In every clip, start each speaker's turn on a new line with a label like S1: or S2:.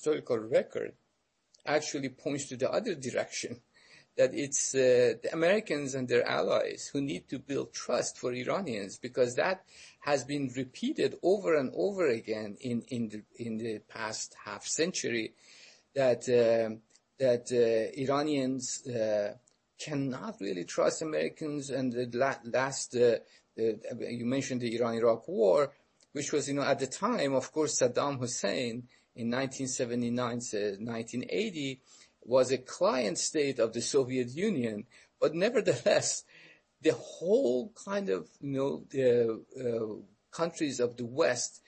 S1: historical record actually points to the other direction, that it's the Americans and their allies who need to build trust for Iranians, because that has been repeated over and over again in the past half century, that Iranians cannot really trust Americans. And the last, you mentioned the Iran-Iraq war, which was, at the time, of course, Saddam Hussein in 1979 to 1980 was a client state of the Soviet Union, but nevertheless, the whole kind of, countries of the West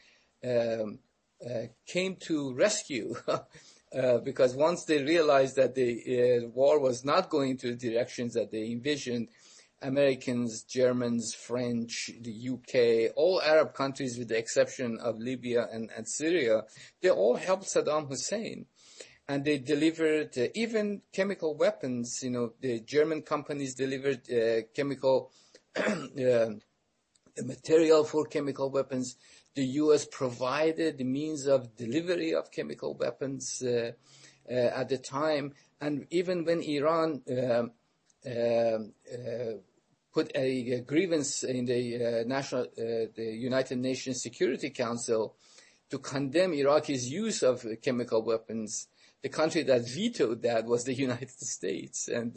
S1: came to rescue because once they realized that the war was not going to the directions that they envisioned, Americans, Germans, French, the UK, all Arab countries with the exception of Libya and Syria, they all helped Saddam Hussein. And they delivered even chemical weapons. The German companies delivered chemical material for chemical weapons. The U.S. provided the means of delivery of chemical weapons at the time. And even when Iran put a grievance in the United Nations Security Council to condemn Iraqi's use of chemical weapons, the country that vetoed that was the United States, and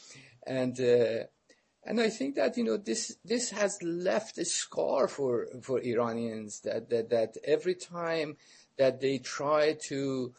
S1: I think that this has left a scar for Iranians, that every time that they try to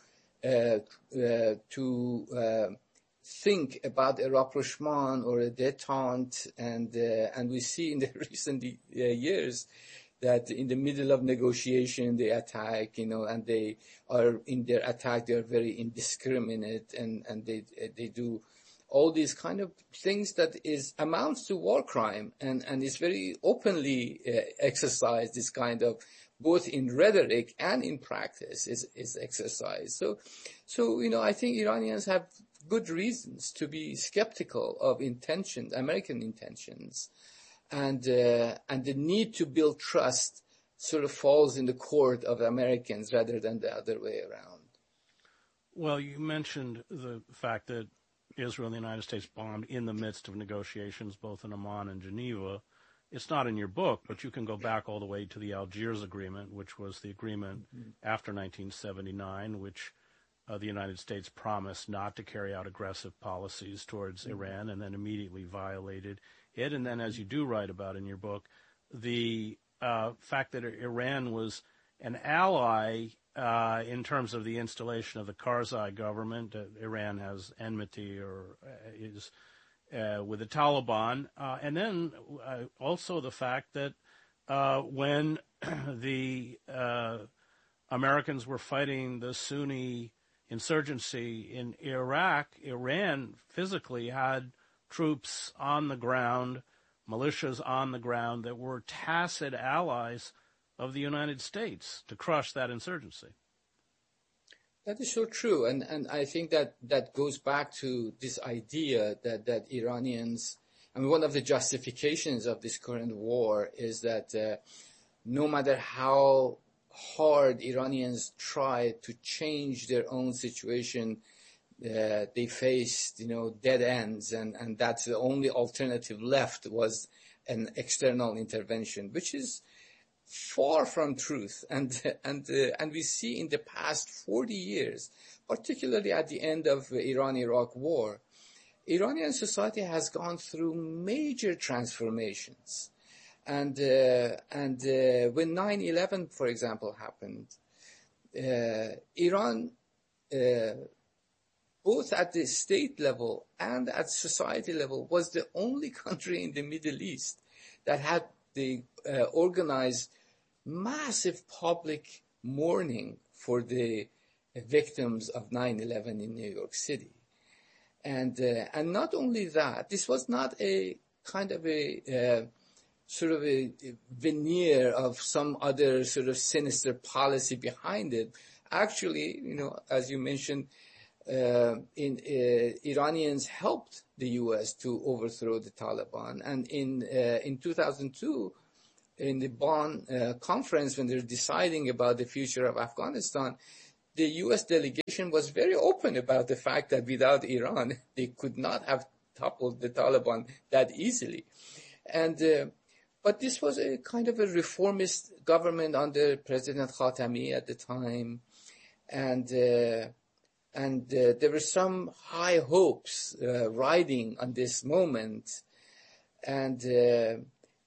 S1: think about a rapprochement or a détente, and we see in the recent years that in the middle of negotiation they attack, and they are in their attack, they are very indiscriminate, and they do all these kind of things that amounts to war crime, and is very openly exercised. This kind of, both in rhetoric and in practice, is exercised. So I think Iranians have good reasons to be skeptical of American intentions. And the need to build trust sort of falls in the court of Americans rather than the other way around.
S2: Well, you mentioned the fact that Israel and the United States bombed in the midst of negotiations, both in Amman and Geneva. It's not in your book, but you can go back all the way to the Algiers Agreement, which was the agreement after 1979, which the United States promised not to carry out aggressive policies towards Iran, and then immediately violated it. And then, as you do write about in your book, the fact that Iran was an ally in terms of the installation of the Karzai government. Iran has enmity or is with the Taliban. And then also the fact that when the Americans were fighting the Sunni insurgency in Iraq, Iran physically had troops on the ground, militias on the ground that were tacit allies of the United States to crush that insurgency.
S1: That is so true, and I think that goes back to this idea that Iranians, one of the justifications of this current war is that no matter how hard Iranians try to change their own situation, they faced, dead ends, and that's the only alternative left was an external intervention, which is far from truth. And we see in the past 40 years, particularly at the end of the Iran-Iraq war, Iranian society has gone through major transformations. And when 9/11, for example, happened, Iran, both at the state level and at society level, was the only country in the Middle East that had the organized massive public mourning for the victims of 9/11 in New York City. And not only that, this was not a kind of a sort of a veneer of some other sort of sinister policy behind it. Actually, as you mentioned, Iranians helped the U.S. to overthrow the Taliban. And in 2002, in the Bonn conference, when they're deciding about the future of Afghanistan, the U.S. delegation was very open about the fact that without Iran, they could not have toppled the Taliban that easily. But this was a kind of a reformist government under President Khatami at the time. And there were some high hopes riding on this moment. The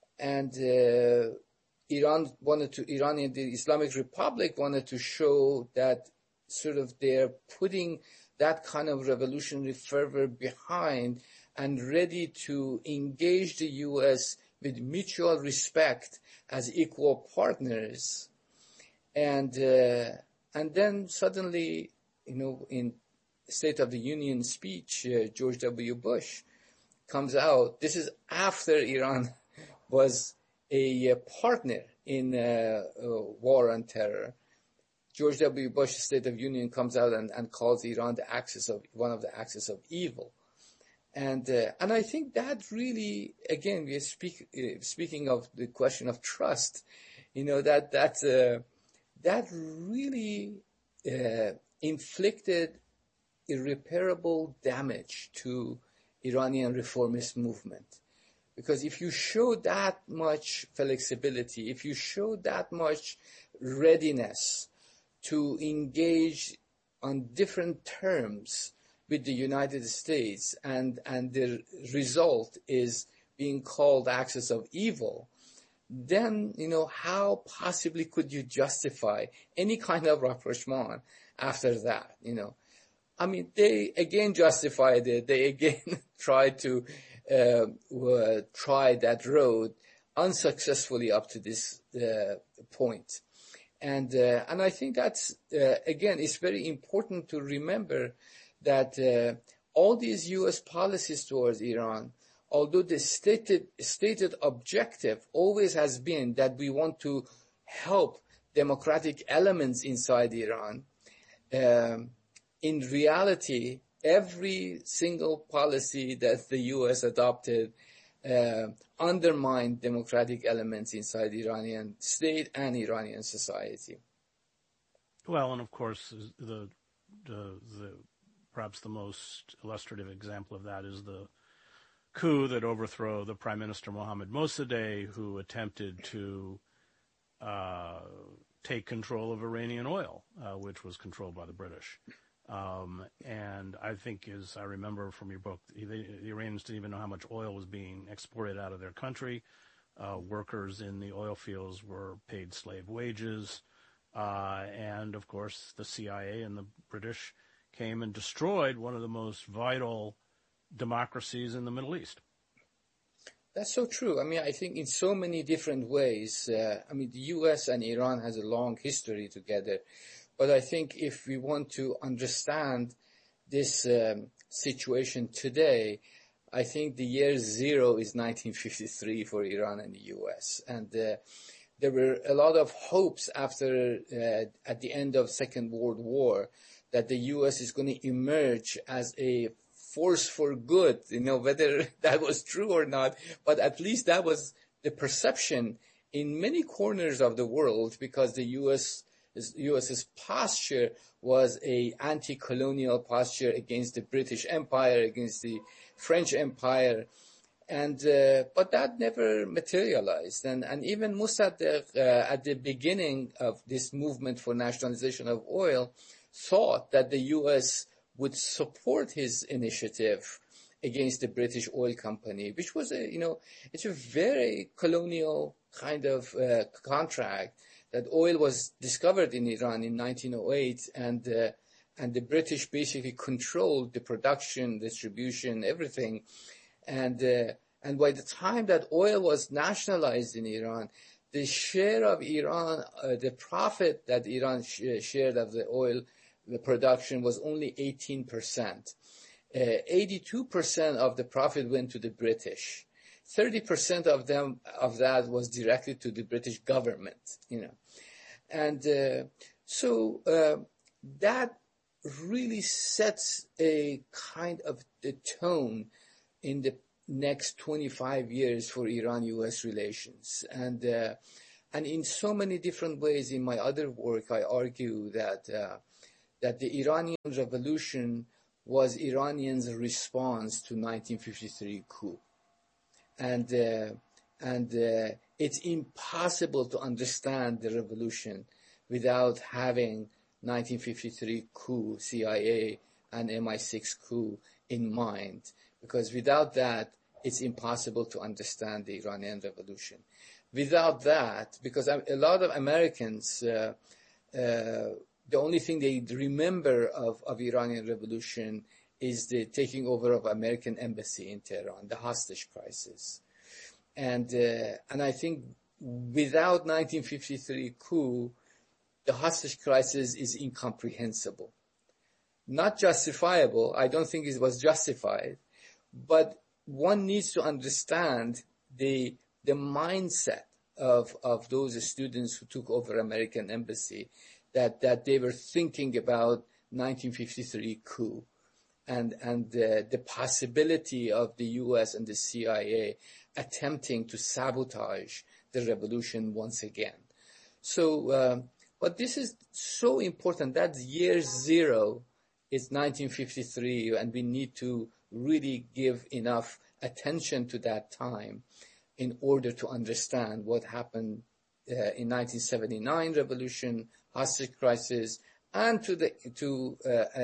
S1: Islamic Republic wanted to show that sort of they're putting that kind of revolutionary fervor behind and ready to engage the U.S. with mutual respect as equal partners. And then suddenly, in State of the Union speech, George W. Bush comes out. This is after Iran was a partner in war on terror. George W. Bush, State of Union, comes out and calls Iran one of the axis of evil. And I think that really, again, we are speaking of the question of trust, that really inflicted irreparable damage to Iranian reformist movement. Because if you show that much flexibility, if you show that much readiness to engage on different terms with the United States, and the result is being called axis of evil, then, how possibly could you justify any kind of rapprochement after that, I mean, they again justified it. They again tried to try that road unsuccessfully up to this point. And I think that's, again, it's very important to remember that all these U.S. policies towards Iran, although the stated objective always has been that we want to help democratic elements inside Iran, in reality, every single policy that the U.S. adopted undermined democratic elements inside the Iranian state and Iranian society.
S2: Well, and of course, the perhaps the most illustrative example of that is the coup that overthrew the Prime Minister Mohammad Mossadegh, who attempted to take control of Iranian oil, which was controlled by the British. And I think, as I remember from your book, the Iranians didn't even know how much oil was being exported out of their country. Workers in the oil fields were paid slave wages. And, of course, the CIA and the British came and destroyed one of the most vital democracies in the Middle East.
S1: That's so true. I mean, I think in so many different ways, the U.S. and Iran has a long history together. But I think if we want to understand this situation today, I think the year zero is 1953 for Iran and the U.S. And there were a lot of hopes after, at the end of Second World War, that the U.S. is going to emerge as a force for good, whether that was true or not. But at least that was the perception in many corners of the world, because the U.S.'s posture was a anti-colonial posture against the British Empire, against the French Empire, and but that never materialized. And even Mossadegh, at the beginning of this movement for nationalization of oil, thought that the U.S. would support his initiative against the British Oil Company, which was it's a very colonial kind of contract. That oil was discovered in Iran in 1908, and the British basically controlled the production, distribution, everything. And by the time that oil was nationalized in Iran, the share of Iran, the profit that Iran shared of the oil, the production, was only 18%. 82% of the profit went to the British. 30% of that was directly to the British government, And so that really sets a kind of the tone in the next 25 years for Iran-U.S. relations. And in so many different ways in my other work, I argue that that the Iranian Revolution was Iranians' response to 1953 coup. And it's impossible to understand the revolution without having 1953 coup, CIA and MI6 coup in mind, because without that, it's impossible to understand the Iranian Revolution. Without that, because a lot of Americans, the only thing they remember of Iranian Revolution is the taking over of American embassy in Tehran, the hostage crisis. And I think without 1953 coup, the hostage crisis is incomprehensible. Not justifiable. I don't think it was justified, but one needs to understand the mindset of those students who took over American embassy, that they were thinking about 1953 coup and the possibility of the US and the CIA attempting to sabotage the revolution once again. So, but this is so important. That year zero is 1953, and we need to really give enough attention to that time in order to understand what happened in 1979 revolution, hostage crisis, and to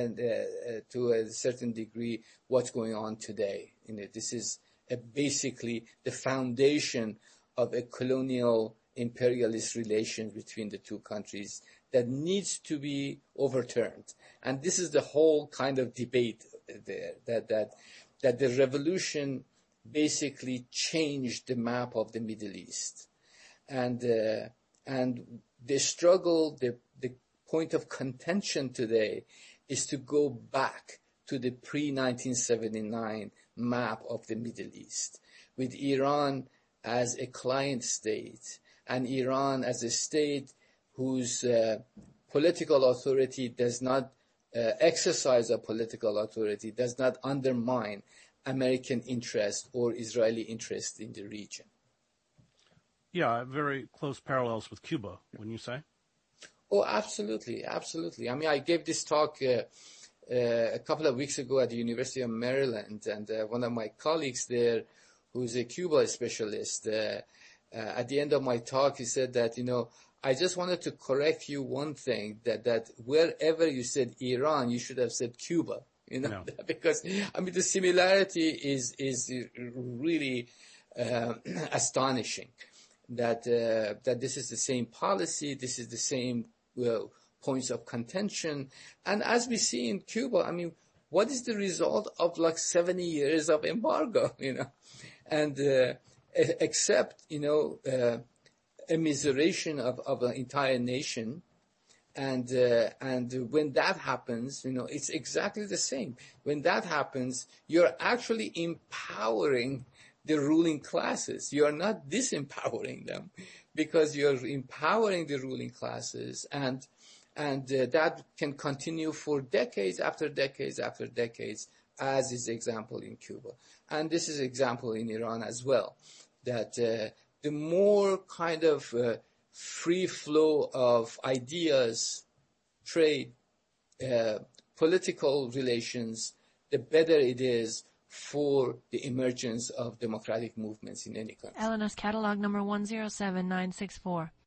S1: a certain degree what's going on today. This is basically the foundation of a colonial imperialist relations between the two countries that needs to be overturned. And this is the whole kind of debate there, that the revolution basically changed the map of the Middle East. And the struggle, the point of contention today is to go back to the pre-1979 map of the Middle East, with Iran as a client state, and Iran as a state whose political authority does not exercise a political authority, does not undermine American interest or Israeli interest in the region.
S2: Yeah, very close parallels with Cuba, wouldn't you say?
S1: Oh, absolutely, absolutely. I mean, I gave this talk a couple of weeks ago at the University of Maryland, and one of my colleagues there, who's a Cuba specialist, at the end of my talk, he said that, I just wanted to correct you one thing, that wherever you said Iran, you should have said Cuba,
S2: No.
S1: Because, I mean, the similarity is really astonishing, that this is the same policy, this is the same points of contention. And as we see in Cuba, I mean, what is the result of like 70 years of embargo, and except, immiseration of an entire nation. And when that happens, it's exactly the same. When that happens, you're actually empowering the ruling classes. You're not disempowering them, because you're empowering the ruling classes, and that can continue for decades after decades after decades, as is example in Cuba. And this is example in Iran as well, that the more kind of free flow of ideas, trade, political relations, the better it is for the emergence of democratic movements in any country.
S3: LNS catalog number 107964.